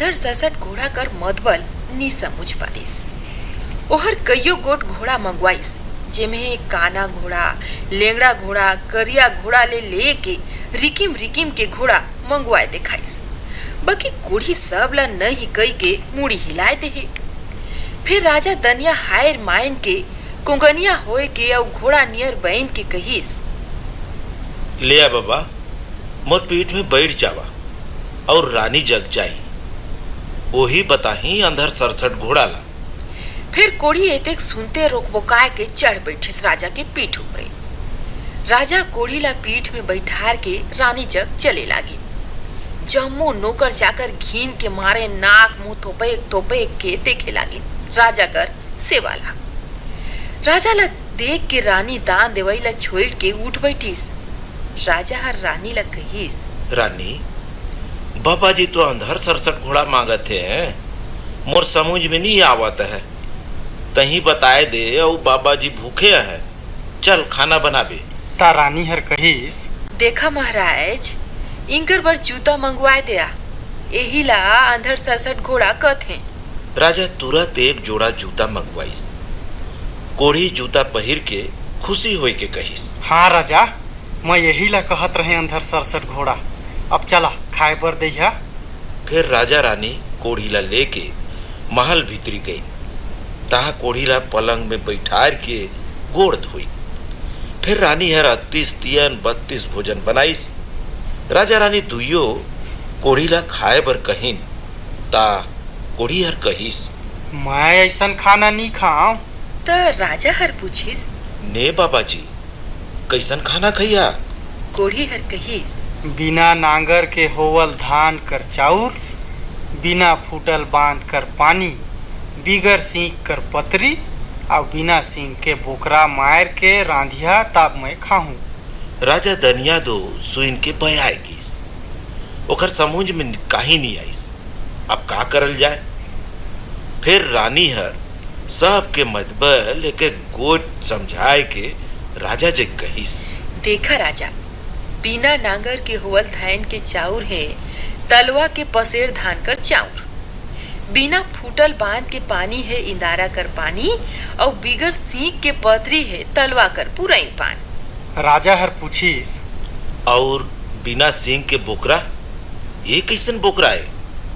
आंधर सरसट घोड़ा कर मतबल नी समझ पारिस। ओहर कईयो गोट घोड़ा मंगवाइस, जेमे काना घोड़ा, लेंगड़ा घोड़ा, करिया घोड़ा लेके रिकिम रिकिम के घोड़ा मंगवाए दिखाइस। बाकी कोढ़ी सब ला नहीं कई के मुड़ी हिलाए दे। फिर राजा दनिया हायर मायन के कुंगनिया होए के और घोड़ा नियर बहन के कहिस, ले आ बाबा, मोर पीठ में बैठ जावा और रानी जग जाई, वही बताही अंधर सरसट घोड़ा ला। फिर कोढ़ी एतेक सुनते रोकबोकाय के चढ़ बैठिस राजा के पीठ ऊपरे। राजा कोढ़ी ला पीठ में बैठार के रानी जग चले लागी। जम्मो नौकर जाकर घीन के मारे नाक मुंह तोपे के देखे लागी राजा कर सेवा ला। राजा ला देख के रानी दान देवई ला छोड़ के उठ बैठिस। राजा हर रानी ला कहिस, रानी, बाबा जी तो अंधर सरसट घोड़ा मांगत है, मोर समझ में नहीं आवत है, तही बताए दे। और बाबा जी भूखे है, चल खाना बनाबे। ता रानी हर कहिस, देखा महाराज, इंकर बर जूता मंगवाए दिया, यही ला अंधर सरसट घोड़ा कथे। राजा तुरंत एक जोड़ा जूता मंगवाइस। कोढ़ी जूता पहिर के खुशी होई के कहिस, हाँ राजा, मैं यही ला कहत रहे अंधर सरसट घोड़ा, अब चला खाए बर दहिया। फिर राजा रानी कोढ़ी ला लेके महल भीतरी गई। तहा कोढ़ी ला पलंग में बैठार के गोड़ धोई। फिर रानी हर 38 तियन 32 भोजन बनाइस। राजा रानी दुइयो कोढ़ी ला खाए बर कहिन। ता कोढ़ी हर कहिस, मैं ऐसन खाना नहीं खाऊं। त राजा हर पूछिस, ने बाबा जी कैसन खाना खैया? कोढ़ी हर कहिस, बिना नांगर के होवल धान कर चाउर, बिना फूटल बांध कर पानी, बिगर सींक कर पतरी, और बिना सींग के बोकरा मार के रांधिया तब मैं खाऊं। राजा दनिया दो सुइन के बयाए गिस। ओकर समझ में काहे नहीं आइस, अब का करल जाए। फिर रानी हर सबके मतबल एक गोट समझाए के राजा जे कहिस, देखा राजा, बिना नांगर के होवल धान के चाउर है तलवा के पसेर धान कर चाउर, बिना फूटल बांध के पानी है इंदारा कर पानी, और बिगर सींक के पतरी है तलवा कर पुरैन पान। राजा हर पूछिस, और बिना सींग के बोकरा, ये कैसन बोकरा है?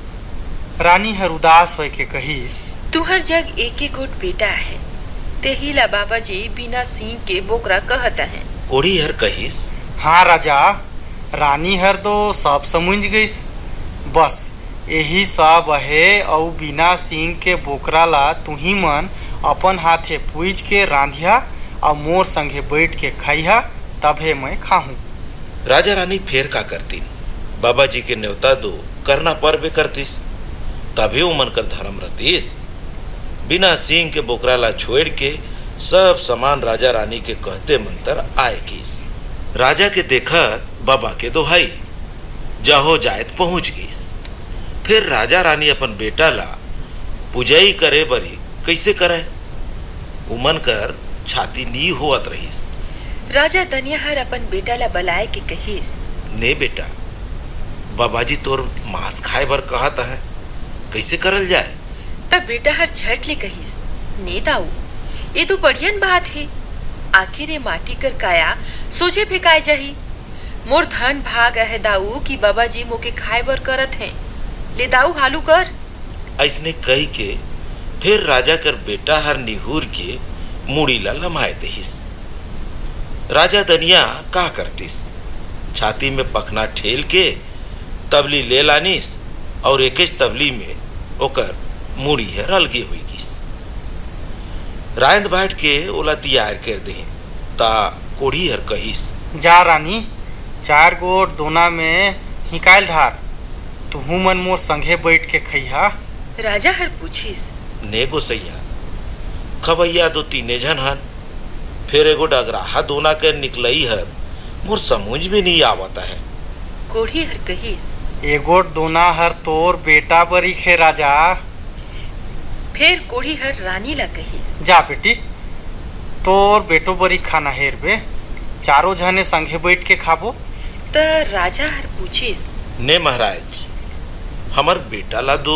रानी हर उदास होए के कहिस, तुहर जग एक एक गोट बेटा है, तेहिला बाबा जी बिना सींग के बोकरा कहता है। कोढ़ी हर कहिस, हाँ राजा, रानी हर तो सब समझ गईस, बस यही सब है। और बिना सींग के बोकरा ला तुही मन अपन हाथे पूज के रांधिया और मोर संगे बैठ के खाइया, तबे मैं खाऊं। राजा रानी फेर का करती, बाबा जी के न्योता दो करना परबे करतीस, तभी उमन कर धर्म रतीस। बिना सींग के बोकरा ला छोड़ के सब सामान राजा रानी के कहते मंतर आए गिस। राजा के देखा बाबा के दोहाई, जहो जायत पहुंच गईस। फिर राजा रानी अपन बेटा ला पूजाई करे बरी कैसे करे, उमन कर छाती नी होत रहीस। राजा दनिया हर अपन बेटा ला बलाए के कहिस, ने बेटा, बाबा जी तोर मांस खाए बर कहता है, कैसे करल जाए? तब बेटा हर झट ले कहिस, ने दाऊ, ये तो बढ़ियन बात है, आखिर ये माटी कर काया सोझे फेंकाए जाही। मोर धन भाग है दाऊ कि बाबा जी मोके खाए बर करत हैं, ले दाऊ हालू कर। ऐसने कही के फिर राजा कर बेटा हर निहुर के मुड़ी ला लमाए देहिस। राजा दनिया का करतीस, छाती में पखना ठेल के तबली ले लानिस, और एकेज तबली में ओकर मुड़ी हर अलगे हुई गिस। रांद बाट के ओला तैयार कर दे। ता कोढ़ी हर कहिस, जा रानी, 4 गोट दोना में हिकाल ढार, तुहू मन मोर संगे बैठ के खइहा। राजा हर पूछिस, ने गोसैया, खबैया दो तीने झन हन, फिर एगो डगराहा दोना के निकलई हर, मोर समझ में नहीं आवता है। कोढ़ी हर कहिस, एगो दोना हर तोर बेटा बरी खे राजा। फिर कोढ़ी हर रानी ला कहिस, जा बेटी, तोर बेटो बरी खाना हेर बे, चारों जने संगे बैठ के खाबो। त राजा हर पूछिस, ने महाराज, हमर बेटा ला दो